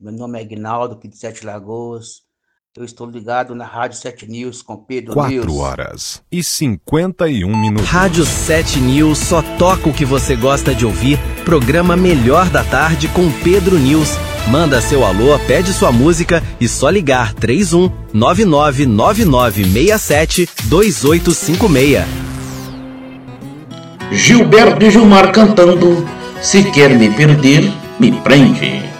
Meu nome é Aguinaldo, aqui de Sete Lagoas. Eu estou ligado na Rádio 7 News com Pedro 4h51. Rádio 7 News só toca o que você gosta de ouvir. Programa Melhor da Tarde com Pedro News. Manda seu alô, pede sua música e só ligar 31 999967 2856. Gilberto e Gilmar cantando Se Quer Me Perder, Me Prende.